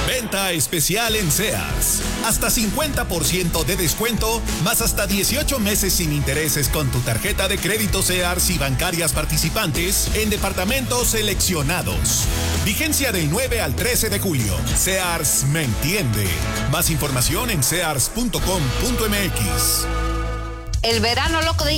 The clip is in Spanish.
Venta especial en Sears. Hasta 50% de descuento, más hasta 18 meses sin intereses con tu tarjeta de crédito Sears y bancarias participantes en departamentos seleccionados. Vigencia del 9 al 13 de julio. Sears me entiende. Más información en sears.com.mx. El verano loco de